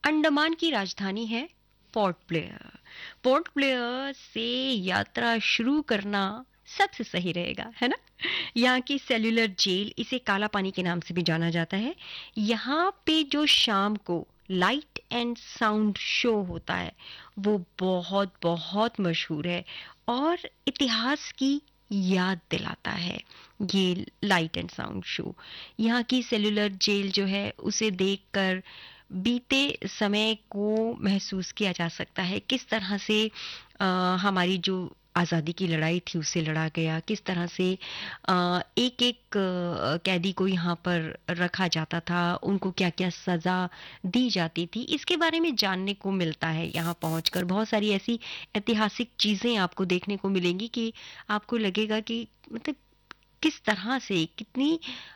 अंडमान की राजधानी है पोर्ट ब्लेयर। पोर्ट ब्लेयर से यात्रा शुरू करना सबसे सही रहेगा, है ना? यहाँ की सेल्युलर जेल, इसे काला पानी के नाम से भी जाना जाता है। यहाँ पे जो शाम को लाइट एंड साउंड शो होता है वो बहुत बहुत मशहूर है और इतिहास की याद दिलाता है। ये लाइट एंड साउंड शो, यहाँ की सेल्युलर जेल जो है उसे देखकर बीते समय को महसूस किया जा सकता है। किस तरह से हमारी जो आज़ादी की लड़ाई थी उसे लड़ा गया, किस तरह से एक एक कैदी को यहाँ पर रखा जाता था, उनको क्या क्या सज़ा दी जाती थी, इसके बारे में जानने को मिलता है। यहाँ पहुंचकर बहुत सारी ऐसी ऐतिहासिक चीज़ें आपको देखने को मिलेंगी कि आपको लगेगा कि मतलब किस तरह से कितनी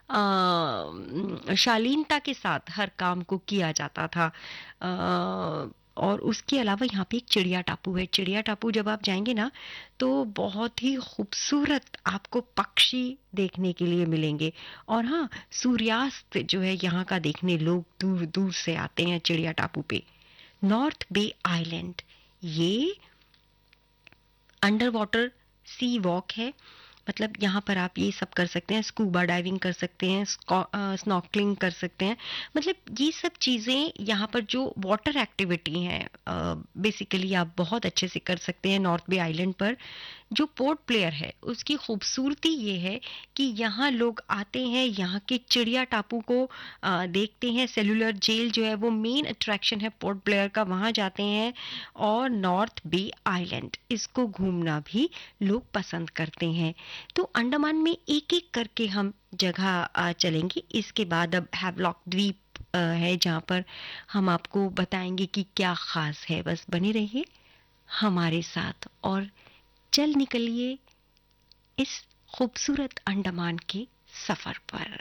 शालीनता के साथ हर काम को किया जाता था। और उसके अलावा यहाँ पे एक चिड़िया टापू है। चिड़िया टापू जब आप जाएंगे ना तो बहुत ही खूबसूरत आपको पक्षी देखने के लिए मिलेंगे। और हाँ, सूर्यास्त जो है यहाँ का देखने लोग दूर दूर से आते हैं चिड़िया टापू पे। नॉर्थ बे आइलैंड, ये अंडर वाटर सी वॉक है। मतलब यहाँ पर आप ये सब कर सकते हैं, स्कूबा डाइविंग कर सकते हैं, स्नॉर्कलिंग कर सकते हैं। मतलब ये सब चीज़ें यहाँ पर जो वाटर एक्टिविटी हैं बेसिकली आप बहुत अच्छे से कर सकते हैं नॉर्थ बे आइलैंड पर। जो पोर्ट प्लेयर है उसकी खूबसूरती ये है कि यहाँ लोग आते हैं, यहाँ के चिड़िया टापू को देखते हैं। सेलुलर जेल जो है वो मेन अट्रैक्शन है पोर्ट ब्लेयर का, वहाँ जाते हैं। और नॉर्थ बे आइलैंड, इसको घूमना भी लोग पसंद करते हैं। तो अंडमान में एक एक करके हम जगह चलेंगे। इसके बाद अब हैवलॉक द्वीप है जहाँ पर हम आपको बताएंगे कि क्या खास है। बस बने रहिए हमारे साथ और चल निकलिए इस खूबसूरत अंडमान के सफर पर।